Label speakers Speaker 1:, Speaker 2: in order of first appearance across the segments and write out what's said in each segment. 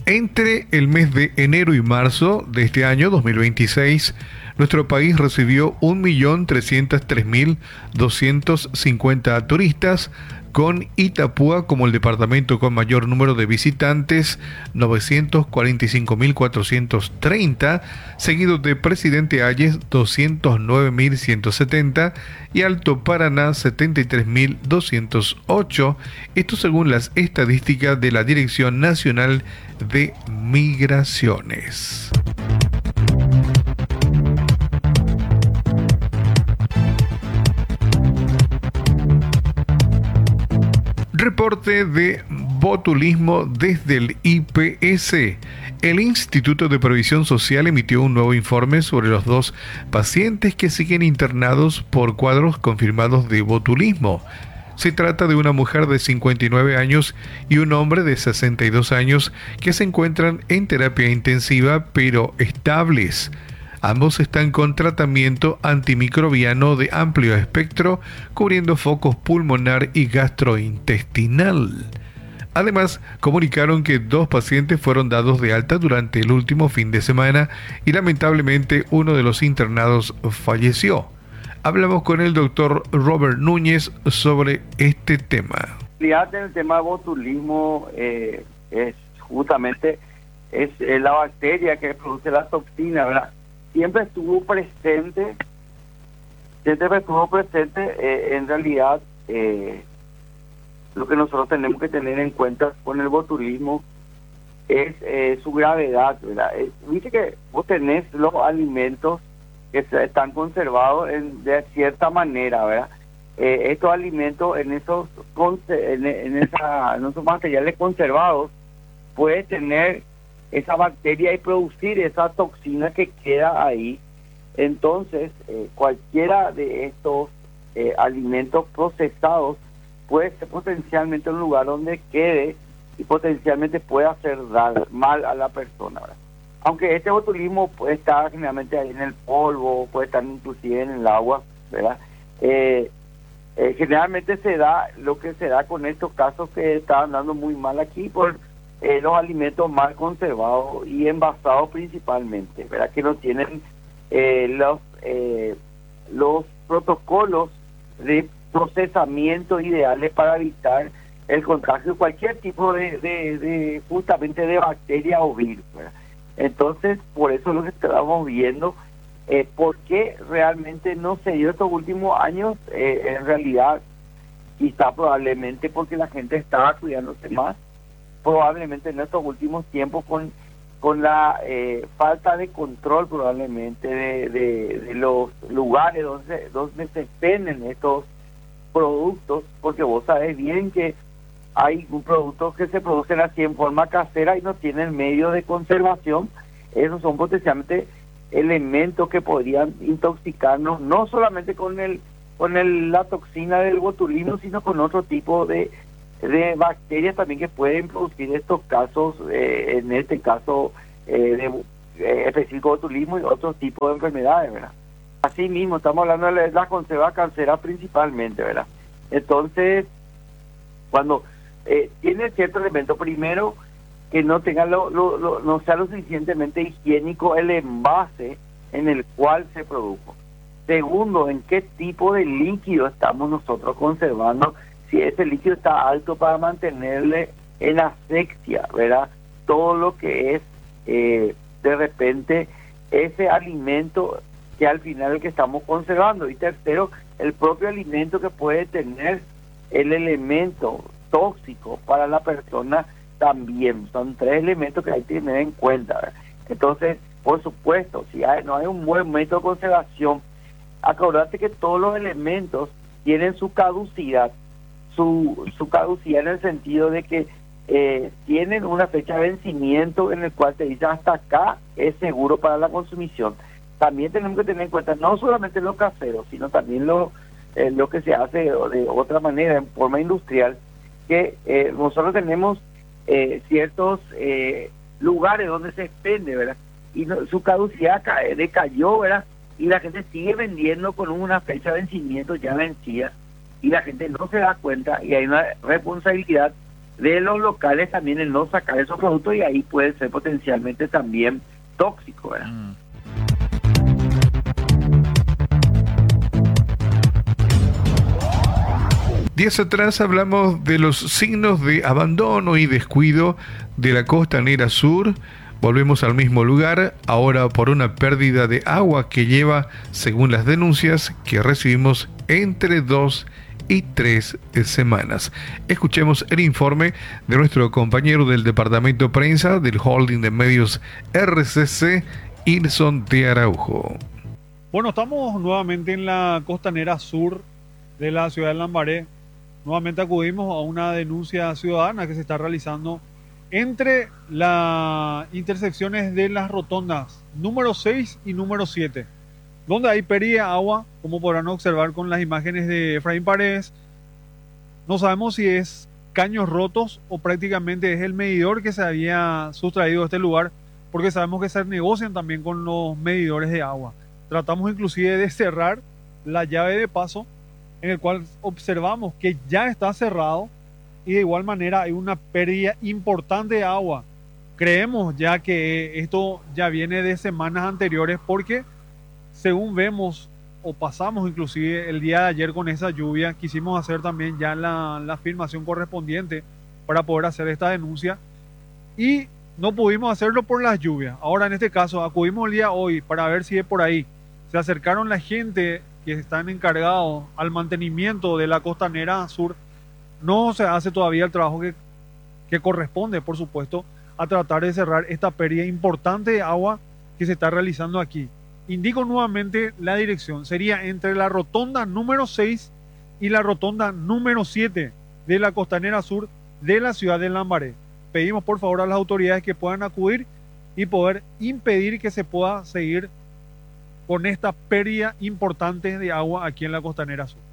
Speaker 1: Entre el mes de enero y marzo de este año 2026, nuestro país recibió 1.303.250 turistas, con Itapúa como el departamento con mayor número de visitantes, 945.430, seguido de Presidente Hayes, 209.170 y Alto Paraná, 73.208. Esto según las estadísticas de la Dirección Nacional de Migraciones. Reporte de botulismo desde el IPS. El Instituto de Previsión Social emitió un nuevo informe sobre los dos pacientes que siguen internados por cuadros confirmados de botulismo. Se trata de una mujer de 59 años y un hombre de 62 años que se encuentran en terapia intensiva pero estables. Ambos están con tratamiento antimicrobiano de amplio espectro, cubriendo focos pulmonar y gastrointestinal. Además, comunicaron que 2 pacientes fueron dados de alta durante el último fin de semana y lamentablemente uno de los internados falleció. Hablamos con el doctor Robert Núñez sobre este tema.
Speaker 2: El tema de botulismo es justamente la bacteria que produce la toxina, ¿verdad? Siempre estuvo presente, en realidad lo que nosotros tenemos que tener en cuenta con el botulismo es su gravedad, ¿verdad? Dice que vos tenés los alimentos que están conservados de cierta manera, ¿verdad? Estos alimentos en esos materiales conservados puede tener esa bacteria y producir esa toxina que queda ahí. Entonces, cualquiera de estos alimentos procesados puede ser potencialmente un lugar donde quede y potencialmente puede hacer mal a la persona, ¿verdad? Aunque este botulismo puede estar generalmente ahí en el polvo, puede estar inclusive en el agua, ¿verdad? Generalmente lo que se da con estos casos que estaban dando muy mal aquí por los alimentos mal conservados y envasados principalmente, ¿verdad? Que no tienen los protocolos de procesamiento ideales para evitar el contagio de cualquier tipo de justamente de bacteria o virus, ¿verdad? Entonces, por eso es lo que estamos viendo, por qué realmente no se dio estos últimos años, en realidad, quizá probablemente porque la gente estaba cuidándose más, probablemente en estos últimos tiempos con la falta de control probablemente de los lugares donde se venden estos productos, porque vos sabés bien que hay productos que se producen así en forma casera y no tienen medios de conservación. Esos son potencialmente elementos que podrían intoxicarnos, no solamente con la toxina del botulismo, sino con otro tipo de bacterias también que pueden producir estos casos, en este caso específico botulismo y otros tipos de enfermedades, ¿verdad? Así mismo, estamos hablando de la conserva cancera principalmente, ¿verdad? Entonces, cuando tiene cierto elemento, primero, que no tenga no sea lo suficientemente higiénico el envase en el cual se produjo. Segundo, en qué tipo de líquido estamos nosotros conservando, si ese líquido está alto para mantenerle en asepsia, ¿verdad? Todo lo que es, de repente, ese alimento que al final es el que estamos conservando. Y tercero, el propio alimento que puede tener el elemento tóxico para la persona también. Son 3 elementos que hay que tener en cuenta, ¿verdad? Entonces, por supuesto, si no hay un buen método de conservación, acordate que todos los elementos tienen su caducidad. Su caducidad en el sentido de que tienen una fecha de vencimiento en el cual te dice hasta acá es seguro para la consumición. También tenemos que tener en cuenta no solamente lo casero, sino también lo que se hace de otra manera, en forma industrial, que nosotros tenemos ciertos lugares donde se expende, ¿verdad? Y su caducidad decayó, ¿verdad? Y la gente sigue vendiendo con una fecha de vencimiento ya vencida, y la gente no se da cuenta, y hay una responsabilidad de los locales también el no sacar esos productos, y ahí puede ser potencialmente también tóxico, ¿verdad?
Speaker 1: Días atrás hablamos de los signos de abandono y descuido de la costanera sur. Volvemos al mismo lugar, ahora por una pérdida de agua que lleva, según las denuncias que recibimos, entre 2 y 3 semanas. Escuchemos el informe de nuestro compañero del departamento prensa del holding de medios RCC, Ilson de Araujo.
Speaker 3: Bueno, estamos nuevamente en la costanera sur de la ciudad de Lambaré. Nuevamente acudimos a una denuncia ciudadana que se está realizando entre las intersecciones de las rotondas número 6 y número 7, donde hay pérdida de agua, como podrán observar con las imágenes de Efraín Paredes. No sabemos si es caños rotos o prácticamente es el medidor que se había sustraído de este lugar, porque sabemos que se negocian también con los medidores de agua. Tratamos inclusive de cerrar la llave de paso, en el cual observamos que ya está cerrado, y de igual manera hay una pérdida importante de agua. Creemos ya que esto ya viene de semanas anteriores, porque según vemos o pasamos inclusive el día de ayer con esa lluvia, quisimos hacer también ya la afirmación correspondiente para poder hacer esta denuncia, y no pudimos hacerlo por las lluvias. Ahora en este caso acudimos el día de hoy para ver si es por ahí. Se acercaron la gente que están encargados al mantenimiento de la costanera sur. No se hace todavía el trabajo que corresponde, por supuesto, a tratar de cerrar esta pérdida importante de agua que se está realizando aquí. Indico nuevamente la dirección. Sería entre la rotonda número 6 y la rotonda número 7 de la costanera sur de la ciudad de Lambaré. Pedimos por favor a las autoridades que puedan acudir y poder impedir que se pueda seguir con esta pérdida importante de agua aquí en la costanera sur.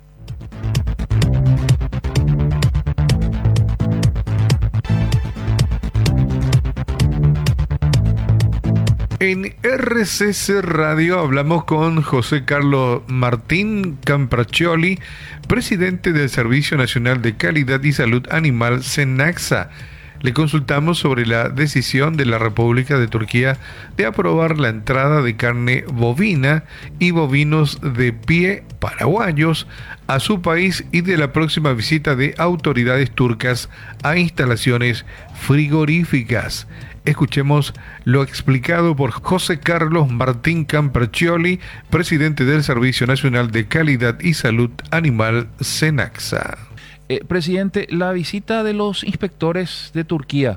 Speaker 1: En RCC Radio hablamos con José Carlos Martín Campraccioli, presidente del Servicio Nacional de Calidad y Salud Animal, SENACSA. Le consultamos sobre la decisión de la República de Turquía de aprobar la entrada de carne bovina y bovinos de pie paraguayos a su país, y de la próxima visita de autoridades turcas a instalaciones frigoríficas. Escuchemos lo explicado por José Carlos Martín Campraccioli, presidente del Servicio Nacional de Calidad y Salud Animal, SENACSA.
Speaker 4: Presidente, la visita de los inspectores de Turquía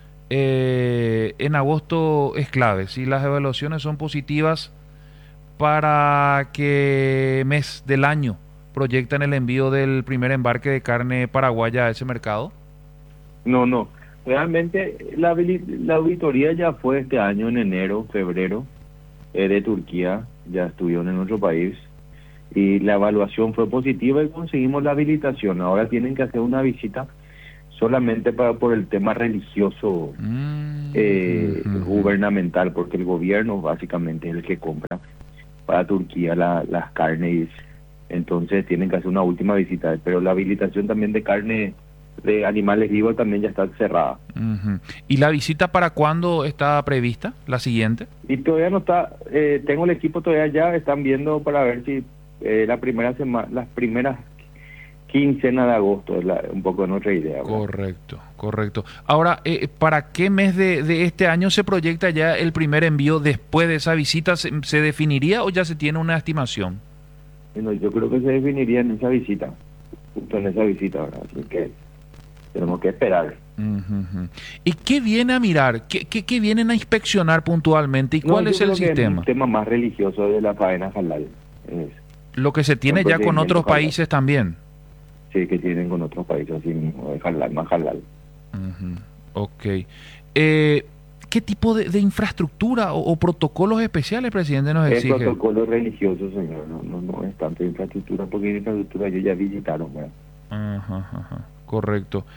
Speaker 4: en agosto es clave. Si las evaluaciones son positivas, ¿para qué mes del año proyectan el envío del primer embarque de carne paraguaya a ese mercado?
Speaker 5: No. Realmente la auditoría ya fue este año en enero, febrero, de Turquía. Ya estuvieron en nuestro país y la evaluación fue positiva y conseguimos la habilitación. Ahora tienen que hacer una visita solamente por el tema religioso gubernamental, porque el gobierno básicamente es el que compra para Turquía las carnes. Entonces tienen que hacer una última visita, pero la habilitación también de carne de animales vivos también ya está cerrada.
Speaker 4: ¿Y la visita para cuándo está prevista, la siguiente?
Speaker 5: Y todavía no está, tengo el equipo todavía, ya están viendo para ver si las primeras quincenas de agosto es un poco nuestra idea, ¿verdad?
Speaker 4: Correcto. Ahora, ¿para qué mes de este año se proyecta ya el primer envío después de esa visita? ¿Se definiría o ya se tiene una estimación?
Speaker 5: Bueno, yo creo que se definiría en esa visita, justo en esa visita, ¿verdad? Así que tenemos que esperar.
Speaker 4: ¿Y qué viene a mirar? ¿Qué vienen a inspeccionar puntualmente? ¿Y cuál es el sistema?
Speaker 5: Es un tema más religioso de la faena halal.
Speaker 4: Lo que se tiene ya con otros países también.
Speaker 5: Sí, que tienen con otros países, así mismo, halal, más halal.
Speaker 4: Ok. ¿Qué tipo de infraestructura o protocolos especiales, presidente, nos exige?
Speaker 5: Es protocolo religioso, señor. No es tanto infraestructura, porque infraestructura ellos ya visitaron, ¿verdad?
Speaker 4: Correcto.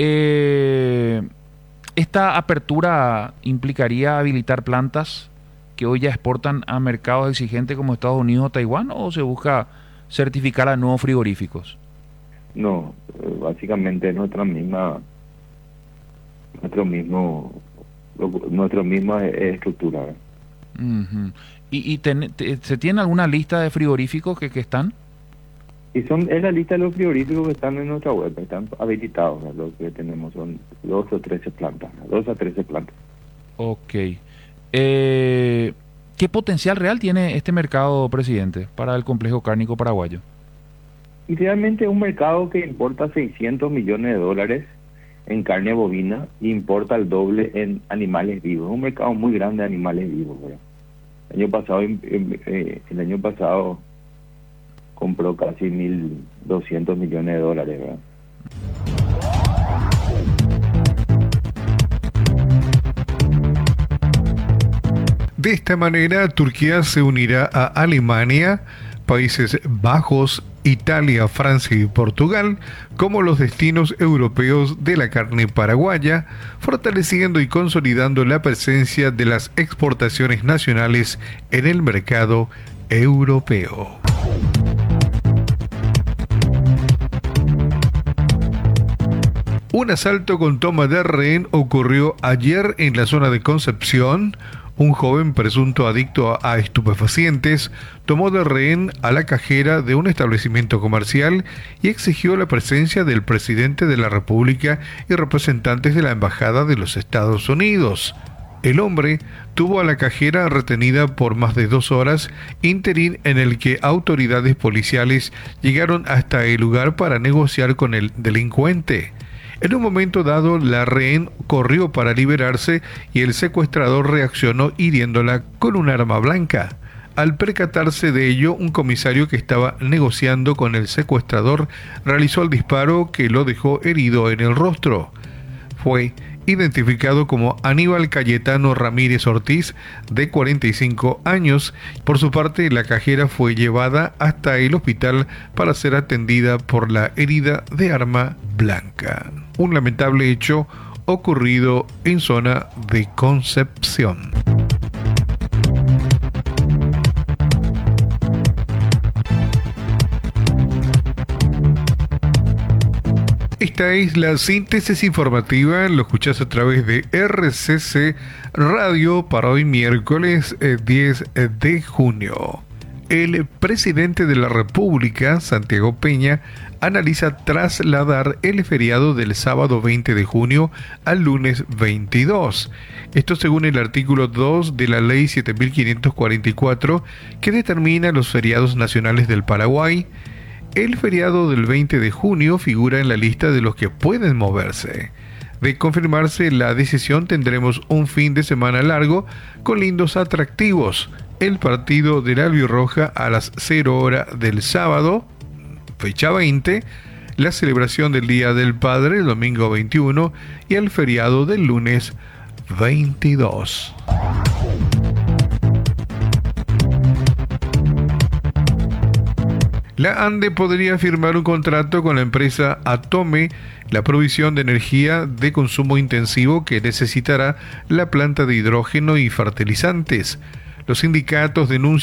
Speaker 4: ¿Esta apertura implicaría habilitar plantas que hoy ya exportan a mercados exigentes como Estados Unidos o Taiwán, o se busca certificar a nuevos frigoríficos?
Speaker 5: No, básicamente nuestra misma estructura. ¿Verdad?
Speaker 4: Ujú. ¿Se tiene alguna lista de frigoríficos que están?
Speaker 5: Y es la lista de los frigoríficos que están en nuestra web, están habilitados, ¿verdad? Lo que tenemos son 12 o 13 plantas, 2 a 13 plantas.
Speaker 4: Ok. ¿Qué potencial real tiene este mercado, presidente, para el complejo cárnico paraguayo?
Speaker 5: Y realmente es un mercado que importa 600 millones de dólares en carne bovina e importa el doble en animales vivos. Es un mercado muy grande de animales vivos, ¿verdad? El año pasado compró casi 1.200 millones de dólares, ¿verdad?
Speaker 1: De esta manera, Turquía se unirá a Alemania, Países Bajos, Italia, Francia y Portugal como los destinos europeos de la carne paraguaya, fortaleciendo y consolidando la presencia de las exportaciones nacionales en el mercado europeo. Un asalto con toma de rehén ocurrió ayer en la zona de Concepción. Un joven presunto adicto a estupefacientes tomó de rehén a la cajera de un establecimiento comercial y exigió la presencia del presidente de la República y representantes de la Embajada de los Estados Unidos. El hombre tuvo a la cajera retenida por más de 2 horas, interín en el que autoridades policiales llegaron hasta el lugar para negociar con el delincuente. En un momento dado, la rehén corrió para liberarse y el secuestrador reaccionó hiriéndola con un arma blanca. Al percatarse de ello, un comisario que estaba negociando con el secuestrador realizó el disparo que lo dejó herido en el rostro. Fue identificado como Aníbal Cayetano Ramírez Ortiz, de 45 años. Por su parte, la cajera fue llevada hasta el hospital para ser atendida por la herida de arma blanca. Un lamentable hecho ocurrido en zona de Concepción. Esta es la síntesis informativa, lo escuchás a través de RCC Radio para hoy miércoles 10 de junio. El presidente de la República, Santiago Peña, analiza trasladar el feriado del sábado 20 de junio al lunes 22. Esto según el artículo 2 de la Ley 7544, que determina los feriados nacionales del Paraguay. El feriado del 20 de junio figura en la lista de los que pueden moverse. De confirmarse la decisión, tendremos un fin de semana largo con lindos atractivos. El partido del Albirroja a las 0 horas del sábado, fecha 20, la celebración del Día del Padre el domingo 21 y el feriado del lunes 22. La ANDE podría firmar un contrato con la empresa Atome, la provisión de energía de consumo intensivo que necesitará la planta de hidrógeno y fertilizantes. Los sindicatos denuncian